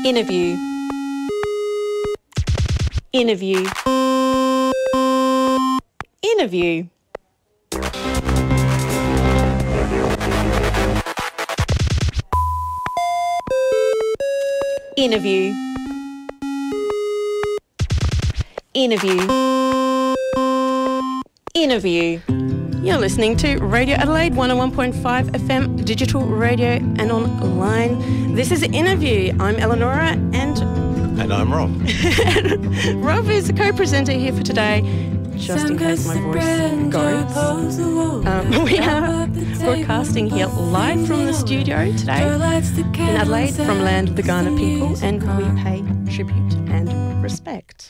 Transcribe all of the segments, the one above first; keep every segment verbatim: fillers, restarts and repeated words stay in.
Interview. Interview. Interview. Interview. Interview. Interview. You're listening to Radio Adelaide one oh one point five F M, digital radio and online. This is Interview. I'm Eleonora and... And I'm Rob. Rob is the co-presenter here for today, just in case my voice goes. Um, we are broadcasting here live from the studio today in Adelaide from Land of the Kaurna people, and we pay tribute and respect.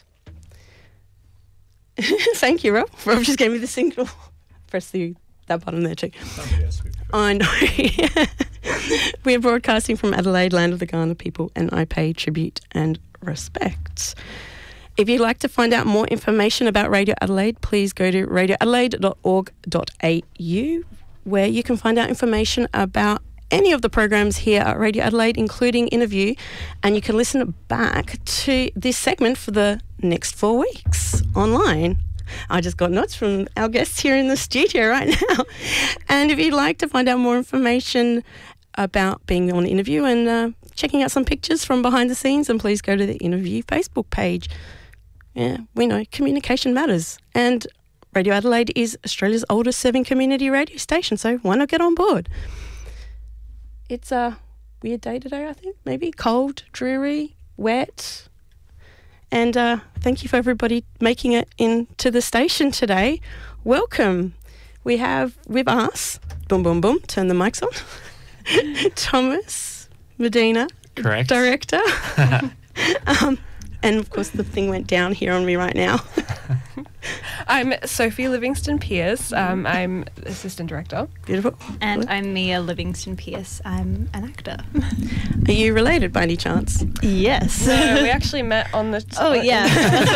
Thank you, Rob. Rob just gave me the signal. Press the that button there too. I know. We're broadcasting from Adelaide, Land of the Kaurna people, and I pay tribute and respect. If you'd like to find out more information about Radio Adelaide, please go to radio adelaide dot org dot a u, where you can find out information about any of the programs here at Radio Adelaide, including Interview, and you can listen back to this segment for the next four weeks online. I just got notes from our guests here in the studio right now. And if you'd like to find out more information about being on Interview and uh, checking out some pictures from behind the scenes, then please go to the Interview Facebook page. Yeah, we know communication matters. And Radio Adelaide is Australia's oldest serving community radio station, so why not get on board? It's a weird day today, I think. Maybe cold, dreary, wet. And uh, thank you for everybody making it into the station today. Welcome. We have with us, boom, boom, boom, turn the mics on, Thomas Medina. Correct. Director. um, and, of course, the thing went down here on me right now. I'm Sophie Livingston-Pierce. Um, I'm Assistant Director. Beautiful. And I'm Mia Livingston-Pierce. I'm an actor. Are you related by any chance? Yes. No, we actually met on the... T- oh, yeah.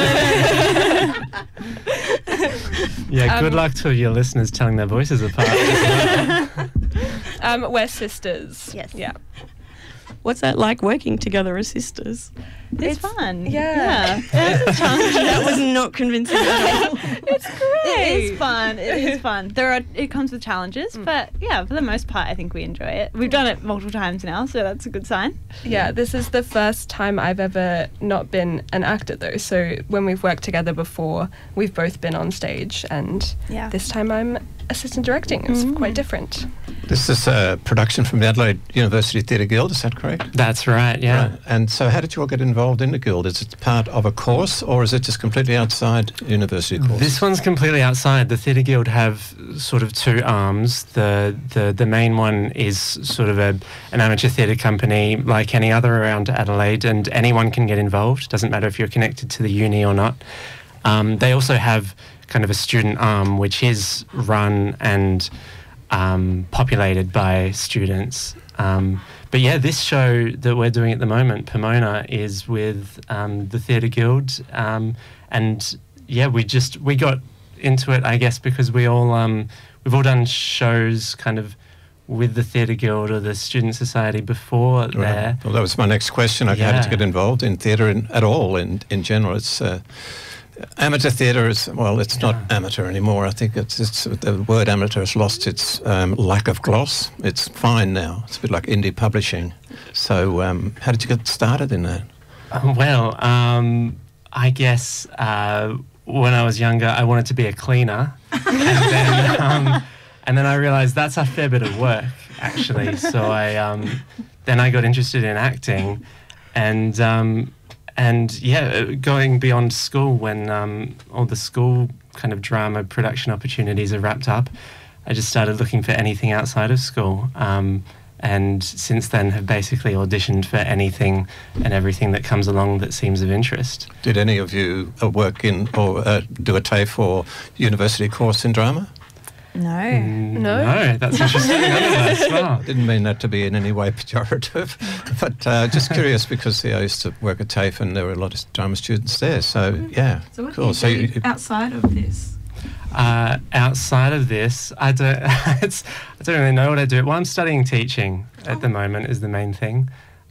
yeah, good um, luck to your listeners telling their voices apart. um, we're sisters. Yes. Yeah. What's that like working together as sisters? It's, it's fun. Yeah. yeah. It's that was not convincing at all. It's great. It is fun. It is fun. There are. It comes with challenges, mm. but yeah, for the most part, I think we enjoy it. We've done it multiple times now, so that's a good sign. Yeah, this is the first time I've ever not been an actor, though. So when we've worked together before, we've both been on stage, and yeah. this time I'm assistant directing. It's mm. quite different. This is a production from the Adelaide University Theatre Guild, is that correct? That's right, yeah. Right. And so how did you all get involved in the Guild? Is it part of a course or is it just completely outside university course? This one's completely outside. The Theatre Guild have sort of two arms. The the, the main one is sort of a, an amateur theatre company like any other around Adelaide, and anyone can get involved. Doesn't matter if you're connected to the uni or not. Um, they also have kind of a student arm, which is run and um, populated by students. Um, but yeah, this show that we're doing at the moment, Pomona, is with um, the Theatre Guild. Um, and yeah, we just, we got into it, I guess, because we all, um, we've all done shows kind of with the Theatre Guild or the Student Society before right. there. Well, that was my next question. Like, yeah. How did you get involved in theatre in, at all in, in general? It's... Uh, Amateur theatre is, well, it's yeah. not amateur anymore. I think it's, it's the word amateur has lost its um, lack of gloss. It's fine now. It's a bit like indie publishing. So um, how did you get started in that? Uh, well, um, I guess uh, when I was younger, I wanted to be a cleaner. and, then, um, and then I realised that's a fair bit of work, actually. So I um, then I got interested in acting and... Um, And yeah, going beyond school, when um, all the school kind of drama production opportunities are wrapped up, I just started looking for anything outside of school. Um, and since then have basically auditioned for anything and everything that comes along that seems of interest. Did any of you uh, work in or uh, do a TAFE or university course in drama? No. Mm, no. No, that's interesting. None of us. Wow. I didn't mean that to be in any way pejorative, but uh, just curious because yeah, I used to work at TAFE and there were a lot of drama students there. So, yeah, so what cool. Do you so do you, outside of this? Uh, outside of this, I don't, it's, I don't really know what I do. Well, I'm studying teaching at the moment is the main thing.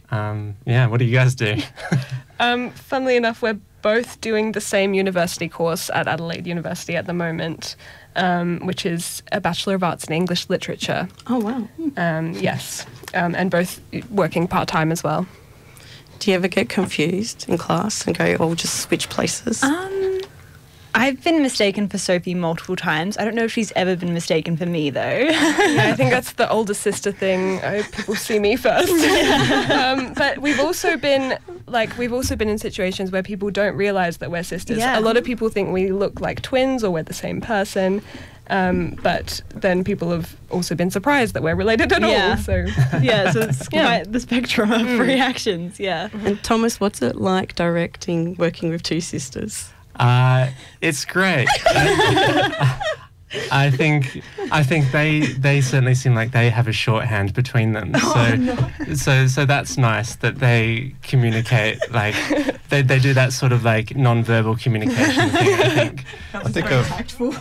Um, yeah, what do you guys do? Um, funnily enough, we're both doing the same university course at Adelaide University at the moment, um, which is a Bachelor of Arts in English Literature. Oh, wow. Um, yes, um, and both working part-time as well. Do you ever get confused in class and go, oh, just switch places? Um, I've been mistaken for Sophie multiple times. I don't know if she's ever been mistaken for me, though. Yeah, I think that's the older sister thing. I, people see me first. um, but we've also been like we've also been in situations where people don't realise that we're sisters. Yeah. A lot of people think we look like twins or we're the same person. Um, but then people have also been surprised that we're related at Yeah. all. So Yeah, so it's Yeah. quite the spectrum of reactions, yeah. And Thomas, what's it like directing, working with two sisters? Uh, it's great. I think I think they they certainly seem like they have a shorthand between them. So so so that's nice that they communicate like they, they do that sort of like non-verbal communication thing, I think. I think of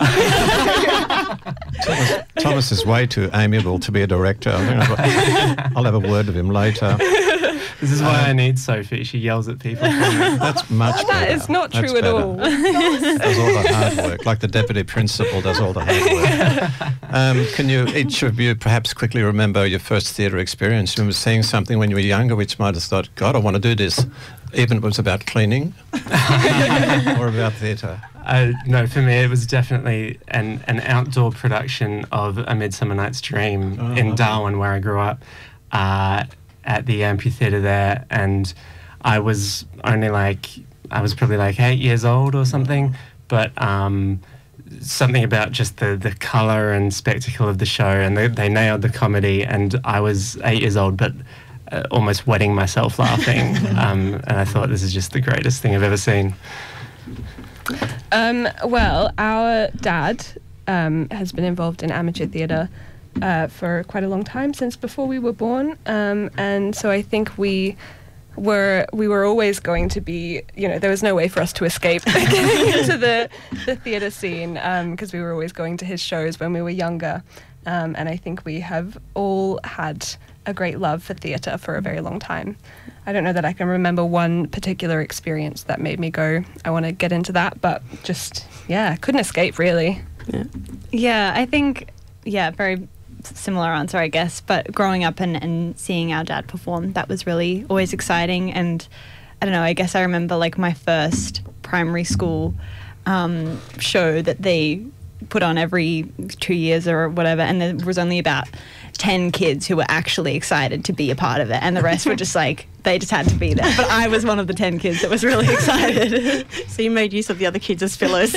Thomas, Thomas is way too amiable to be a director. I think I'll, I'll have a word with him later. This is why I need Sophie. She yells at people for me. That's much better. that is not That's true at better. all. Does all the hard work, like the deputy principal does all the hard work. Um, can you, each of you, perhaps quickly remember your first theatre experience? You remember seeing something when you were younger which might have thought, God, I want to do this, even if it was about cleaning or about theatre? Uh, no, for me it was definitely an, an outdoor production of A Midsummer Night's Dream Oh, in lovely. Darwin, where I grew up, uh, at the amphitheatre there, and I was only like, I was probably like eight years old or something, but um, something about just the, the colour and spectacle of the show, and they, they nailed the comedy, and I was eight years old, but uh, almost wetting myself laughing, um, and I thought this is just the greatest thing I've ever seen. Um, well, our dad um, has been involved in amateur theatre uh, for quite a long time, since before we were born, um, and so I think we were we were always going to be, you know, there was no way for us to escape getting into the the theatre scene, because we were always going to his shows when we were younger, um, and I think we have all had a great love for theatre for a very long time. I don't know that I can remember one particular experience that made me go, I want to get into that, but just, yeah, couldn't escape, really. Yeah. Yeah, I think, yeah, very similar answer, I guess. But growing up and, and seeing our dad perform, that was really always exciting. And I don't know, I guess I remember like my first primary school um, show that they put on every two years or whatever, and there was only about ten kids who were actually excited to be a part of it, and the rest were just like, they just had to be there. But I was one of the ten kids that was really excited. So you made use of the other kids as fillers.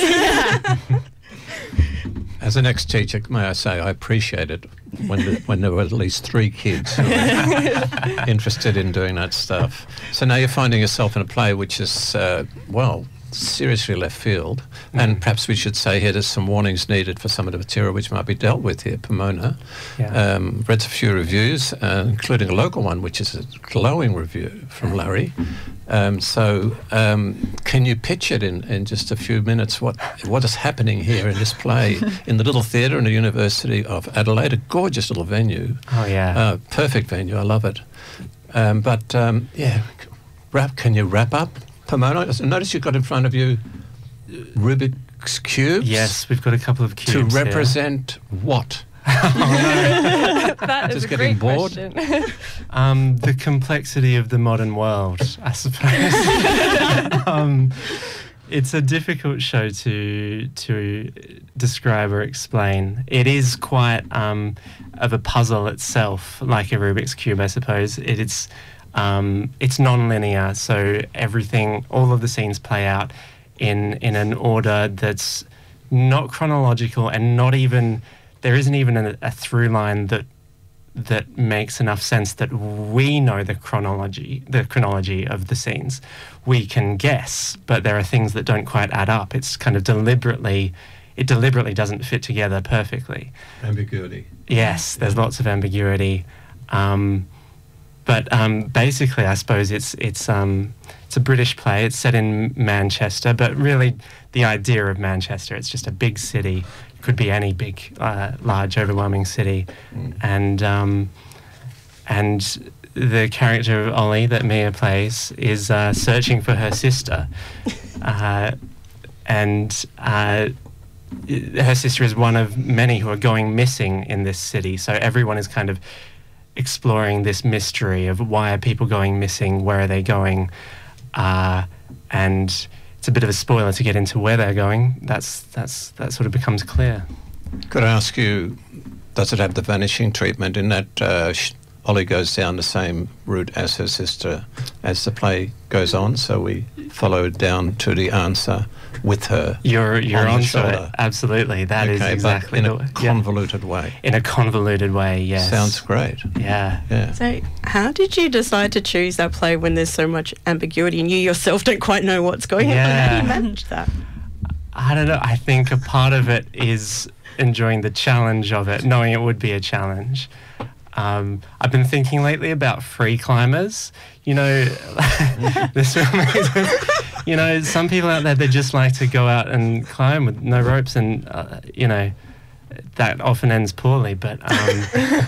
As an ex-teacher, may I say, I appreciate it when the, when there were at least three kids who were interested in doing that stuff. So now you're finding yourself in a play which is, uh, well, seriously left field, and perhaps we should say here there's some warnings needed for some of the material which might be dealt with here, Pomona. Yeah. Um, read a few reviews, uh, including a local one, which is a glowing review from Larry. Um, so um, can you pitch it in, in just a few minutes, what what is happening here in this play in the little theatre in the University of Adelaide, a gorgeous little venue. Oh, yeah. Uh, perfect venue, I love it. Um, but, um, yeah, wrap, can you wrap up, Pomona? Notice you've got in front of you Rubik's Cubes. Yes, we've got a couple of cubes To here. represent what? That is Just a getting great bored? question. Um, the complexity of the modern world, I suppose. um, it's a difficult show to to describe or explain. It is quite um, of a puzzle itself, like a Rubik's Cube, I suppose. It, it's um, it's non-linear, so everything, all of the scenes play out in in an order that's not chronological, and not even there isn't even a, a through line that that makes enough sense that we know the chronology the chronology of the scenes. We can guess, but there are things that don't quite add up. It's kind of deliberately it deliberately doesn't fit together perfectly. Ambiguity. Yes, there's lots of ambiguity. Um, but um, basically, I suppose it's it's um, it's a British play. It's set in Manchester, but really the idea of Manchester, it's just a big city. Could be any big, uh, large, overwhelming city, Mm. and um, and the character of Ollie that Mia plays is uh, searching for her sister. Uh, and uh, her sister is one of many who are going missing in this city. So everyone is kind of exploring this mystery of why are people going missing, where are they going, uh, and it's a bit of a spoiler to get into where they're going. That's that's that sort of becomes clear. Could I ask you, does it have the vanishing treatment in that uh, sh- Ollie goes down the same route as her sister as the play goes on, so we follow down to the answer with her. You're you're on the onto shoulder. it. Absolutely, that is Okay, exactly but in the a convoluted way. in a convoluted way. Yes, Sounds great. Yeah. Yeah. So, how did you decide to choose that play when there's so much ambiguity and you yourself don't quite know what's going on? How Yeah. do you manage that? I don't know. I think a part of it is enjoying the challenge of it, knowing it would be a challenge. Um, I've been thinking lately about free climbers. You know, this film is, you know, some people out there, they just like to go out and climb with no ropes, and uh, you know, that often ends poorly. But um,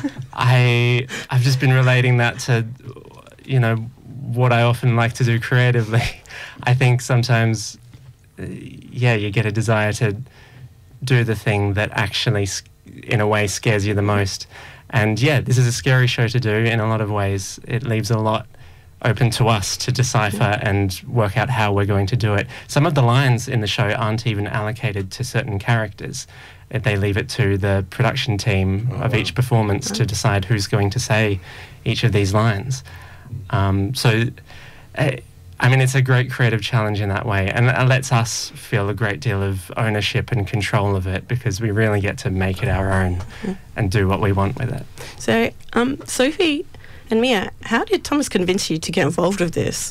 I, I've just been relating that to, you know, what I often like to do creatively. I think sometimes, uh, yeah, you get a desire to do the thing that actually, in a way, scares you the most. And yeah, this is a scary show to do in a lot of ways. It leaves a lot open to us to decipher and work out how we're going to do it. Some of the lines in the show aren't even allocated to certain characters. Uh, They leave it to the production team Oh, of wow. each performance to decide who's going to say each of these lines. Um, so, uh, I mean, it's a great creative challenge in that way, and it lets us feel a great deal of ownership and control of it, because we really get to make it our own and do what we want with it. So, um, Sophie and Mia, how did Thomas convince you to get involved with this?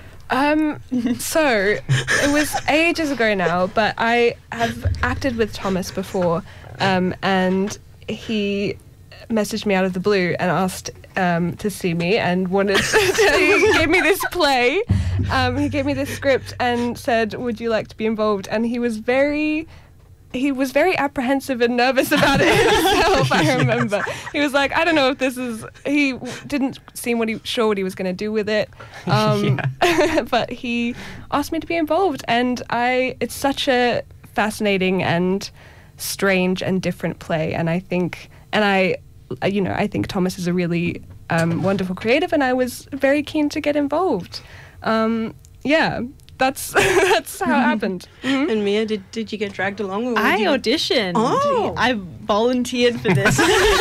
Um, so it was ages ago now, but I have acted with Thomas before, um, and he messaged me out of the blue and asked um, to see me and wanted to, he gave me this play. Um, he gave me this script and said, "Would you like to be involved?" And he was very he was very apprehensive and nervous about it himself, I remember. He was like, I don't know if this is... He didn't seem what he, sure what he was going to do with it. Um, but he asked me to be involved. And I, it's such a fascinating and strange and different play. And I think... And I, you know, I think Thomas is a really um, wonderful creative, and I was very keen to get involved. Um, yeah. That's that's how it happened. Mm-hmm. And Mia, did, did you get dragged along? Or I you... auditioned. Oh. I volunteered for this.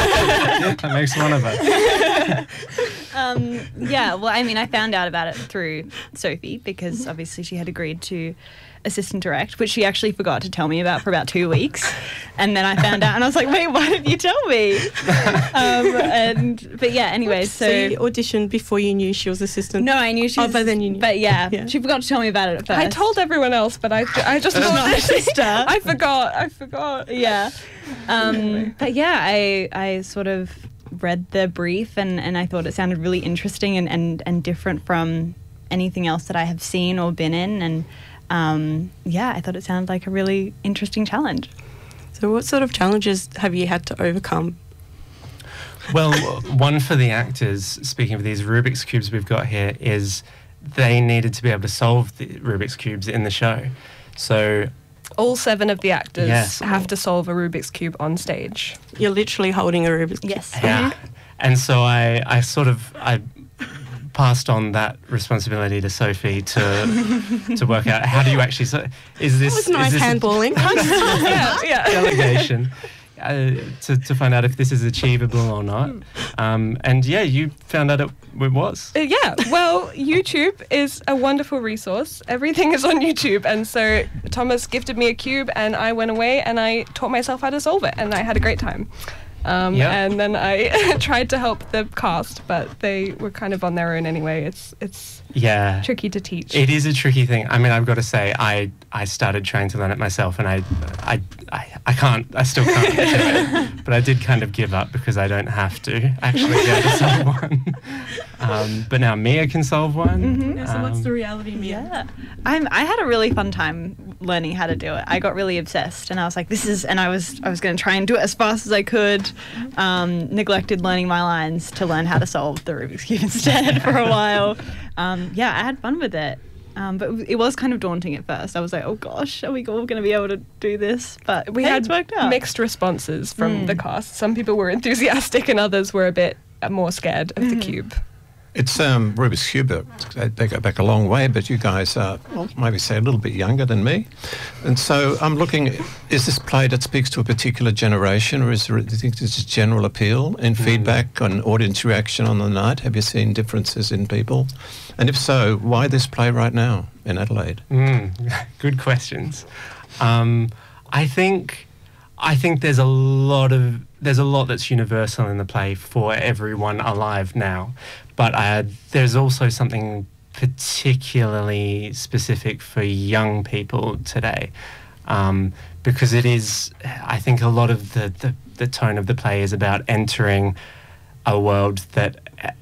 That makes one of us. um, yeah, well, I mean, I found out about it through Sophie, because obviously she had agreed to assistant direct, which she actually forgot to tell me about for about two weeks. And then I found out, and I was like, wait, why didn't you tell me? Um, and But yeah, anyway, so... So you auditioned before you knew she was assistant? No, I knew she Oh, was... but then you knew. But yeah, Yeah. she forgot to tell me about it at first. I told everyone else, but I, I just It's thought not my sister. I forgot. I forgot. Yeah. Um, Anyway. But yeah, I I sort of read the brief, and, and I thought it sounded really interesting and, and, and different from anything else that I have seen or been in. And um, yeah, I thought it sounded like a really interesting challenge. So what sort of challenges have you had to overcome? Well, one for the actors, speaking of these Rubik's Cubes we've got here, is they needed to be able to solve the Rubik's Cubes in the show. So, All seven of the actors Yes. have to solve a Rubik's Cube on stage. You're literally holding a Rubik's Cube. Yes. yeah. And so I, I sort of, I passed on that responsibility to Sophie to to work out how do you actually, so, is this... That was nice is this a- handballing. yeah, yeah. delegation uh, to, to find out if this is achievable or not. Um, and yeah, you found out it, it was. Uh, yeah, well, YouTube is a wonderful resource. Everything is on YouTube. And so Thomas gifted me a cube, and I went away and I taught myself how to solve it, and I had a great time. Um, Yeah. And then I tried to help the cast, but they were kind of on their own anyway. It's it's Yeah. tricky to teach. It is a tricky thing. I mean, I've got to say, I, I started trying to learn it myself, and I, I, I, I can't, I still can't do it. But I did kind of give up because I don't have to actually be able to solve one. Um, but now Mia can solve one. Mm-hmm. Yeah, so what's Um, the reality, Mia? Yeah. I'm, I had a really fun time learning how to do it. I got really obsessed, and I was like, "This is," and I was I was going to try and do it as fast as I could. Um, neglected learning my lines to learn how to solve the Rubik's Cube instead for a while. Um, yeah, I had fun with it. Um, but it was kind of daunting at first. I was like, oh gosh, are we all going to be able to do this? But we hey, had it's worked out. Mixed responses from Mm. the cast. Some people were enthusiastic and others were a bit more scared of Mm. the cube. It's um, Rubik's Cube. uh, They go back a long way, but you guys are, well, maybe say a little bit younger than me. And so I'm looking, is this play that speaks to a particular generation, or is there, do you think there's a general appeal in feedback on audience reaction on the night? Have you seen differences in people? And if so, why this play right now in Adelaide? Mm, good questions. Um, I think I think there's a lot of there's a lot that's universal in the play for everyone alive now, but uh, there's also something particularly specific for young people today, um, because it is. I think a lot of the, the the tone of the play is about entering a world that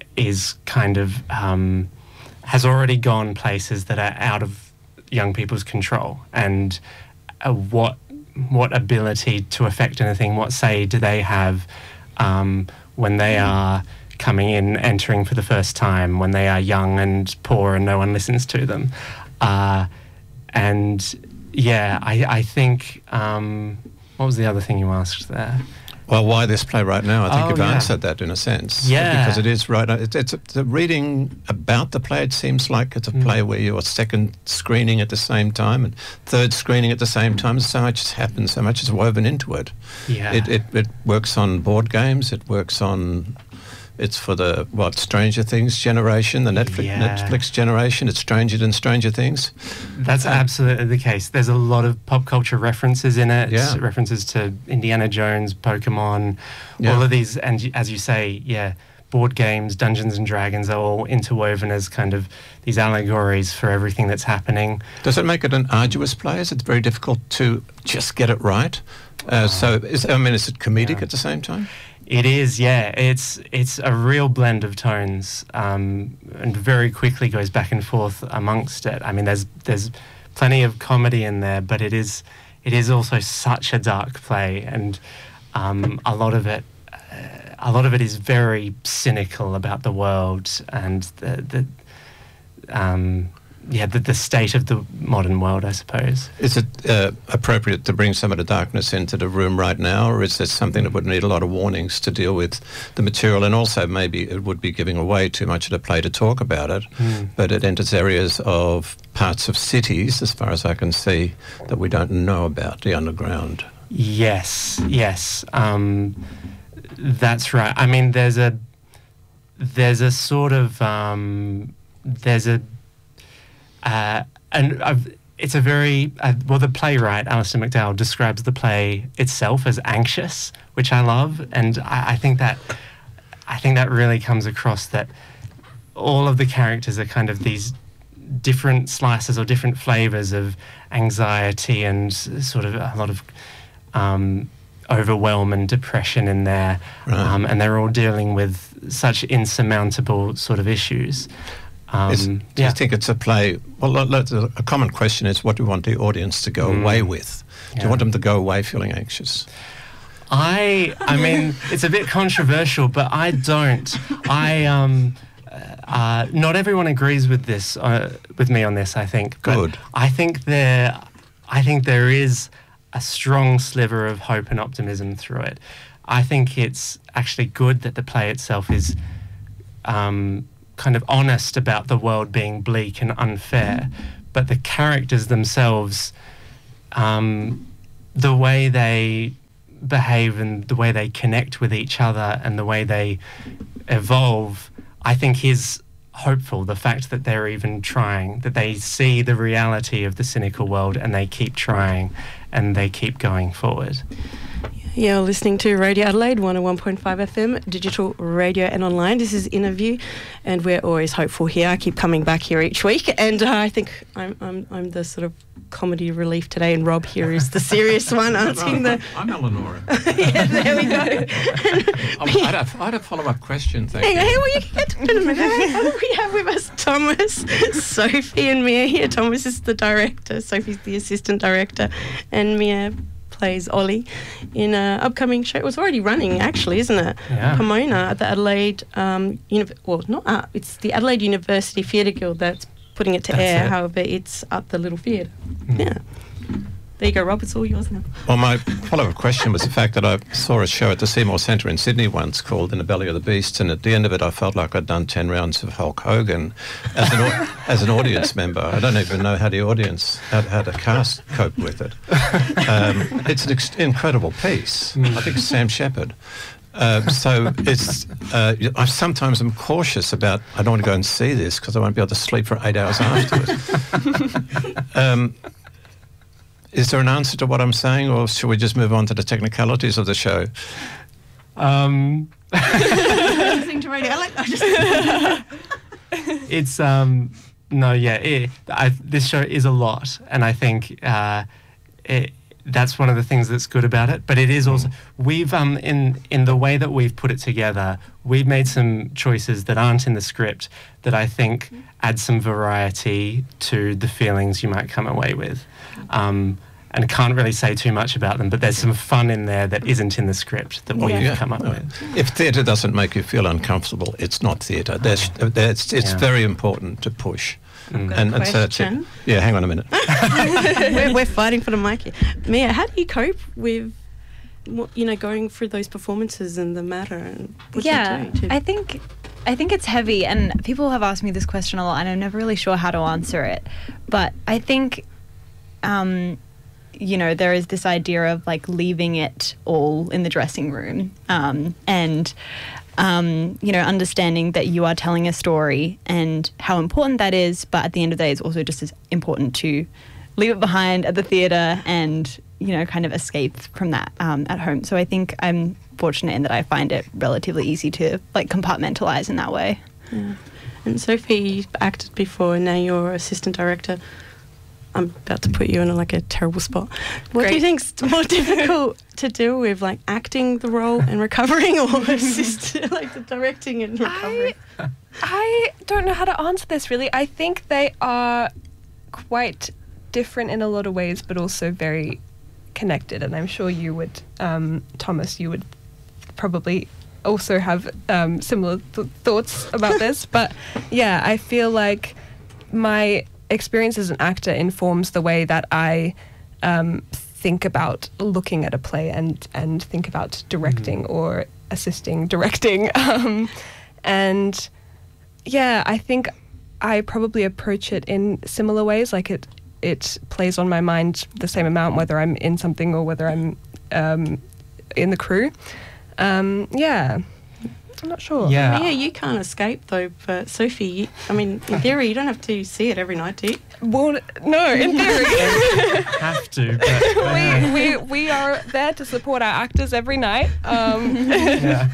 is kind of um, has already gone places that are out of young people's control, and uh, what what ability to affect anything, what say do they have um, when they are coming in, entering for the first time, when they are young and poor and no one listens to them. Uh, and yeah, I, I think, um, what was the other thing you asked there? Well, why this play right now? I think Oh, you've yeah. answered that in a sense. Yeah. Because it is right. It's, it's a, the reading about the play, it seems like it's a Mm. play where you're second screening at the same time and third screening at the same time. So much has happened, so much is woven into it. Yeah. It, it, it works on board games, it works on... It's for the, what, Stranger Things generation, the Netflix, Yeah. Netflix generation. It's Stranger than Stranger Things. That's absolutely the case. There's a lot of pop culture references in it, Yeah. references to Indiana Jones, Pokemon, Yeah. all of these, and y- as you say, yeah, board games, Dungeons and Dragons are all interwoven as kind of these allegories for everything that's happening. Does it make it an arduous play? Is it very difficult to just get it right? Uh, so, is, I mean, is it comedic Yeah. at the same time? It is, yeah. It's it's a real blend of tones, um, and very quickly goes back and forth amongst it. I mean, there's there's plenty of comedy in there, but it is it is also such a dark play, and um, a lot of it uh, a lot of it is very cynical about the world and the the um, yeah the, the state of the modern world, I suppose. Is it uh, appropriate to bring some of the darkness into the room right now, or is this something that would need a lot of warnings to deal with the material? And also maybe it would be giving away too much of the play to talk about it, Mm. but it enters areas of parts of cities, as far as I can see, that we don't know about, the underground. Yes, yes, um, that's right. I mean, there's a there's a sort of um, there's a uh, and I've, it's a very uh, well. The playwright Alistair McDowell describes the play itself as anxious, which I love, and I, I think that I think that really comes across that all of the characters are kind of these different slices or different flavors of anxiety and sort of a lot of um, overwhelm and depression in there, Right. um, and they're all dealing with such insurmountable sort of issues. Um, Is, do yeah. you think it's a play? Well, lo- lo- a common question is, what do you want the audience to go Mm. away with? Do Yeah. you want them to go away feeling anxious? I, I mean, it's a bit controversial, but I don't. I, um, uh, not everyone agrees with this, uh, with me on this. I think. But Good. I think there, I think there is a strong sliver of hope and optimism through it. I think it's actually good that the play itself is, um, kind of honest about the world being bleak and unfair, but the characters themselves, um, the way they behave and the way they connect with each other and the way they evolve, I think is hopeful. The fact that they're even trying, that they see the reality of the cynical world and they keep trying and they keep going forward. You're listening to Radio Adelaide, one oh one point five F M, digital radio and online. This is Interview, and we're always hopeful here. I keep coming back here each week, and uh, I think I'm, I'm I'm the sort of comedy relief today, and Rob here is the serious one asking the... I'm Eleonora. Yeah, there we go. I had a, I had a follow-up question, thank Hey, you. hey, well, you can get to it in a minute. We have with us Thomas, Sophie and Mia here. Thomas is the director, Sophie's the assistant director, and Mia plays Ollie in an upcoming show. It was already running, actually, isn't it? Yeah. Pomona at the Adelaide, um, uni- well, not uh, it's the Adelaide University Theatre Guild that's putting it to That's air. it. However, it's at the Little Theatre. Mm. Yeah. There you go, Rob. It's all yours now. Well, my follow-up question was the fact that I saw a show at the Seymour Centre in Sydney once called In the Belly of the Beast, and at the end of it I felt like I'd done ten rounds of Hulk Hogan as an, au- as an audience member. I don't even know how the audience, how, how the cast cope with it. Um, it's an ex- incredible piece. I think it's Sam Shepard. Uh, so it's, uh, I sometimes am cautious about, I don't want to go and see this because I won't be able to sleep for eight hours afterwards. um, Is there an answer to what I'm saying, or should we just move on to the technicalities of the show? Um, Listening to Radio Adelaide. I just it's um no yeah it, I, this show is a lot, and I think uh, it, that's one of the things that's good about it. But it is also we've um in in the way that we've put it together, we've made some choices that aren't in the script that I think add some variety to the feelings you might come away with. Um, and can't really say too much about them, but there's some fun in there that isn't in the script that we've Yeah. come up Well, with. if theatre doesn't make you feel uncomfortable, it's not theatre. There's, there's, it's Yeah. very important to push. Mm. Got a And, and so it's it. question. Yeah, hang on a minute. we're, we're fighting for the mic here. Mia, how do you cope with, what, you know, going through those performances and the matter? And what do you yeah, do to- I think I think it's heavy, and people have asked me this question a lot, and I'm never really sure how to answer it. But I think, um, you know, there is this idea of like leaving it all in the dressing room, um, and um, you know, understanding that you are telling a story and how important that is. But at the end of the day, it's also just as important to leave it behind at the theatre and, you know, kind of escape from that um, at home. So I think I'm fortunate in that I find it relatively easy to like compartmentalize in that way. Yeah. And Sophie, you've acted before, and now you're assistant director. I'm about to put you in a, like a terrible spot. What do you Great. think's more difficult to deal with, like acting the role and recovering, or assist like the directing and recovering? I, I don't know how to answer this really. I think they are quite different in a lot of ways, but also very connected. And I'm sure you would, um, Thomas, you would probably also have um, similar th- thoughts about this. But yeah, I feel like my experience as an actor informs the way that I um, think about looking at a play and, and think about directing mm. or assisting directing. Um, and yeah, I think I probably approach it in similar ways. Like it, it plays on my mind the same amount, whether I'm in something or whether I'm um, in the crew. Um, yeah, I'm not sure. Yeah. Yeah, you can't escape though. But Sophie, you, I mean, in theory, you don't have to see it every night, do you? Well, no, in theory. Have to, but uh, we, we, we are there to support our actors every night. Um, yeah.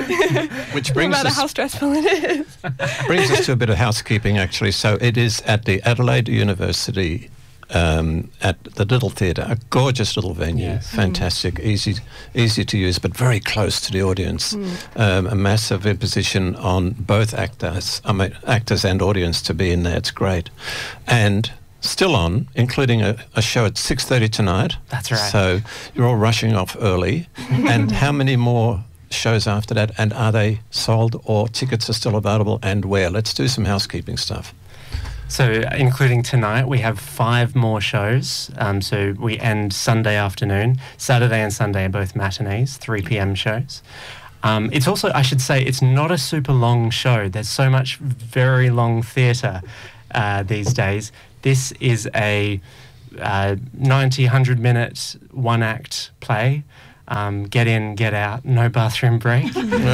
Which no brings matter us, how stressful it is. brings us to a bit of housekeeping, actually. So it is at the Adelaide University, um, at the Little Theatre, a gorgeous little venue, Yes. fantastic, easy, easy to use, but very close to the audience. Mm. Um, a massive imposition on both actors, I mean, actors and audience to be in there. It's great, and still on, including a, a show at six thirty tonight. That's right. So you're all rushing off early. And how many more shows after that? And are they sold, or tickets are still available, and where? Let's do some housekeeping stuff. So, including tonight, we have five more shows. Um, so, we end Sunday afternoon. Saturday and Sunday are both matinees, three p.m. shows. Um, it's also, I should say, it's not a super long show. There's so much very long theatre uh, these days. This is a uh, ninety, one hundred minute one-act play. Um, get in, get out, no bathroom break.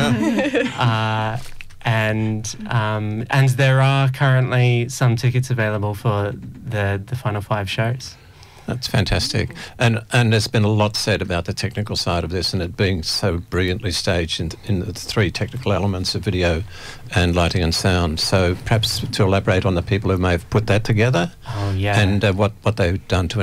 uh, And um, and there are currently some tickets available for the, the final five shows. That's fantastic. And and there's been a lot said about the technical side of this and it being so brilliantly staged in, in the three technical elements of video and lighting and sound. So perhaps to elaborate on the people who may have put that together Oh, yeah. and uh, what, what they've done to